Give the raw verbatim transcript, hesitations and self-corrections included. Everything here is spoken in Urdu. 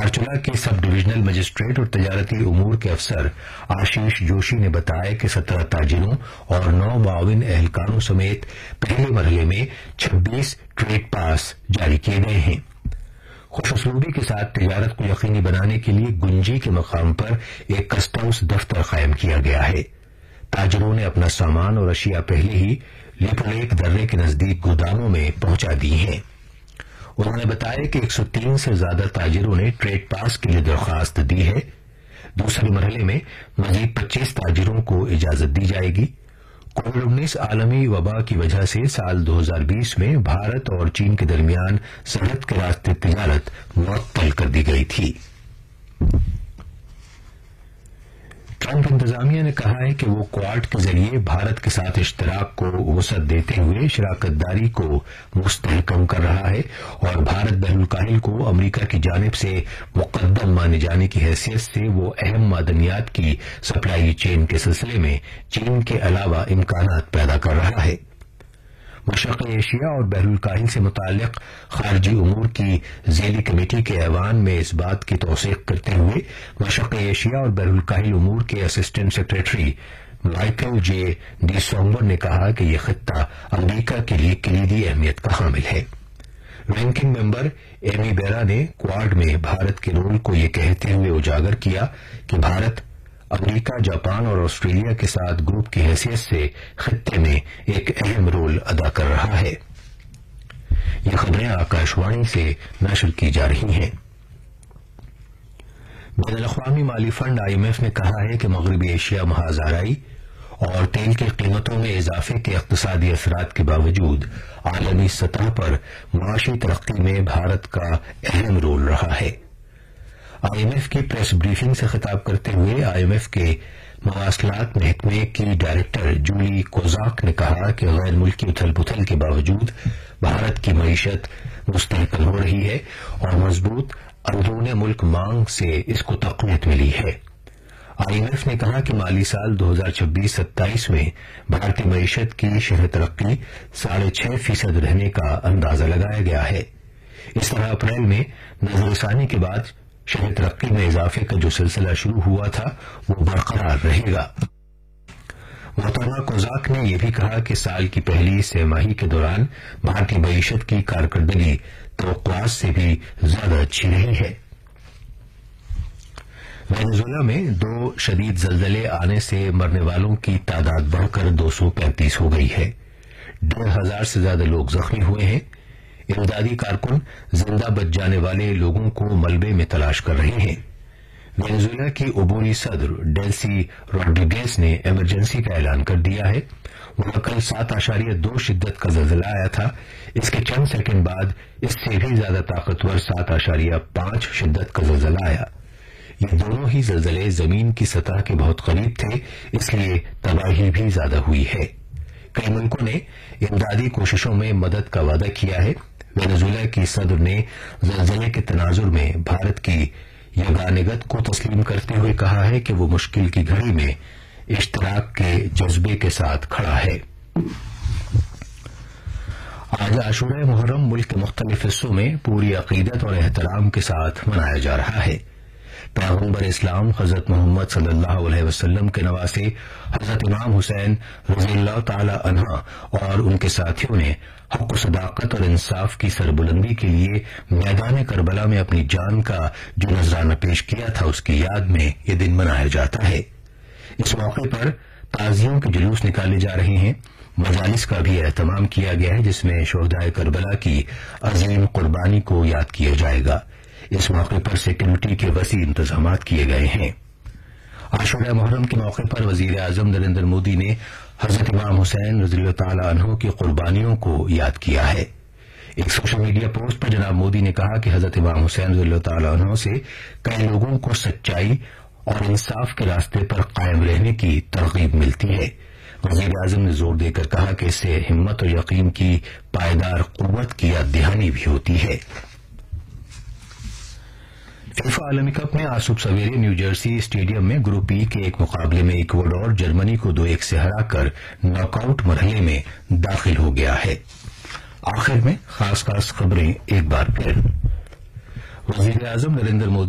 دھارچولہ کے سب ڈویژنل مجسٹریٹ اور تجارتی امور کے افسر آشیش جوشی نے بتایا کہ سترہ تاجروں اور نو معاون اہلکاروں سمیت پہلے مرحلے میں چھبیس ٹریڈ پاس جاری کیے گئے ہیں۔ خوش اسلوبی کے ساتھ تجارت کو یقینی بنانے کے لیے گنجی کے مقام پر ایک کسٹمز دفتر قائم کیا گیا ہے۔ تاجروں نے اپنا سامان اور اشیاء پہلے ہی لیپولیک درے کے نزدیک گوداموں میں پہنچا دی ہیں۔ انہوں نے بتایا کہ ایک سو تین سے زیادہ تاجروں نے ٹریڈ پاس کے لیے درخواست دی ہے۔ دوسرے مرحلے میں مزید پچیس تاجروں کو اجازت دی جائے گی۔ کووڈ انیس عالمی وبا کی وجہ سے سال دو ہزار بیس میں بھارت اور چین کے درمیان سرحد کے راستے تجارت معطل کر دی گئی تھی۔ ٹرمپ انتظامیہ نے کہا ہے کہ وہ کوارڈ کے ذریعے بھارت کے ساتھ اشتراک کو وسعت دیتے ہوئے شراکت داری کو مستحکم کر رہا ہے اور بھارت بحر الکاہل کو امریکہ کی جانب سے مقدم مانے جانے کی حیثیت سے وہ اہم معدنیات کی سپلائی چین کے سلسلے میں چین کے علاوہ امکانات پیدا کر رہا ہے۔ مشرقی ایشیا اور بحر الکاہل سے متعلق خارجی امور کی ذیلی کمیٹی کے ایوان میں اس بات کی توثیق کرتے ہوئے مشرقی ایشیا اور بحر الکاہل امور کے assistant secretary Michael J D sombre نے کہا کہ یہ خطہ امریکہ کے لیے کلیدی اہمیت کا حامل ہے۔ رینکنگ ممبر ایمی بیرا نے کوارڈ میں بھارت کے رول کو یہ کہتے ہوئے اجاگر کیا کہ بھارت امریکہ، جاپان اور آسٹریلیا کے ساتھ گروپ کی حیثیت سے خطے میں ایک اہم رول ادا کر رہا ہے۔ یہ خبریں آکاش وانی سے نشر کی جا رہی ہیں۔ بین الاقوامی مالی فنڈ آئی ایم ایف نے کہا ہے کہ مغربی ایشیا محاذ آرائی اور تیل کی قیمتوں میں اضافے کے اقتصادی اثرات کے باوجود عالمی سطح پر معاشی ترقی میں بھارت کا اہم رول رہا ہے۔ آئی ایم ایف کی پریس بریفنگ سے خطاب کرتے ہوئے آئی ایم ایف کے مواصلات محکمے کی ڈائریکٹر جولی کوزاک نے کہا کہ غیر ملکی اتھل پتھل کے باوجود بھارت کی معیشت مستحکم ہو رہی ہے اور مضبوط اندرون ملک مانگ سے اس کو تقویت ملی ہے۔ آئی ایم ایف نے کہا کہ مالی سال دو ہزار چھبیس ستائیس میں بھارتی معیشت کی شرح ترقی ساڑھے چھ فیصد رہنے کا اندازہ لگایا گیا ہے۔ اس طرح اپریل میں نظر ثانی کے بعد شرح ترقی میں اضافے کا جو سلسلہ شروع ہوا تھا وہ برقرار رہے گا۔ محترمہ کوزاک نے یہ بھی کہا کہ سال کی پہلی سہ ماہی کے دوران بھارتی معیشت کی کارکردگی توقعات سے بھی زیادہ اچھی رہی ہے۔ وینزویلا میں دو شدید زلزلے آنے سے مرنے والوں کی تعداد بڑھ کر دو سو پینتیس ہو گئی ہے۔ ڈیڑھ ہزار سے زیادہ لوگ زخمی ہوئے ہیں۔ امدادی کارکن زندہ بچ جانے والے لوگوں کو ملبے میں تلاش کر رہے ہیں۔ وینزویلا کی عبوری صدر ڈیلسی روڈریگیز نے ایمرجنسی کا اعلان کر دیا ہے۔ وہاں کل سات اشاریہ دو شدت کا زلزلہ آیا تھا۔ اس کے چند سیکنڈ بعد اس سے بھی زیادہ طاقتور سات اشاریہ پانچ شدت کا زلزلہ آیا۔ یہ دونوں ہی زلزلے زمین کی سطح کے بہت قریب تھے، اس لیے تباہی بھی زیادہ ہوئی ہے۔ کئی ملکوں نے امدادی کوششوں میں مدد کا وعدہ کیا ہے۔ وینزویلا کی صدر نے زلزلے کے تناظر میں بھارت کی یگانگت کو تسلیم کرتے ہوئے کہا ہے کہ وہ مشکل کی گھڑی میں اشتراک کے جذبے کے ساتھ کھڑا ہے۔ آج عاشورہ محرم ملک کے مختلف حصوں میں پوری عقیدت اور احترام کے ساتھ منایا جا رہا ہے۔ پیغمبر اسلام حضرت محمد صلی اللہ علیہ وسلم کے نواسے حضرت امام حسین رضی اللہ تعالی عنہ اور ان کے ساتھیوں نے حق و صداقت اور انصاف کی سربلندی کے لیے میدان کربلا میں اپنی جان کا جو نذرانہ پیش کیا تھا، اس کی یاد میں یہ دن منایا جاتا ہے۔ اس موقع پر تعزیوں کے جلوس نکالے جا رہے ہیں۔ مجالس کا بھی اہتمام کیا گیا ہے جس میں شہدائے کربلا کی عظیم قربانی کو یاد کیا جائے گا۔ اس موقع پر سیکورٹی کے وسیع انتظامات کیے گئے ہیں۔ عاشورہ محرم کے موقع پر وزیر اعظم نریندر مودی نے حضرت امام حسین رضی اللہ تعالی عنہ کی قربانیوں کو یاد کیا ہے۔ ایک سوشل میڈیا پوسٹ پر جناب مودی نے کہا کہ حضرت امام حسین رضی اللہ تعالی عنہ سے کئی لوگوں کو سچائی اور انصاف کے راستے پر قائم رہنے کی ترغیب ملتی ہے۔ وزیر اعظم نے زور دے کر کہا کہ اس سے ہمت اور یقین کی پائیدار قوت کی یاد دہانی بھی ہوتی ہے۔ فیفا عالمی کپ میں آج صبح سویرے نیو جرسی اسٹیڈیم میں گروپ ای کے ایک مقابلے میں ایکواڈور جرمنی کو دو ایک سے ہرا کر ناک آؤٹ مرحلے میں داخل ہو گیا ہے۔ آخر میں خاص خاص خبریں ایک بار پھر۔ وزیر اعظم نریندر مودی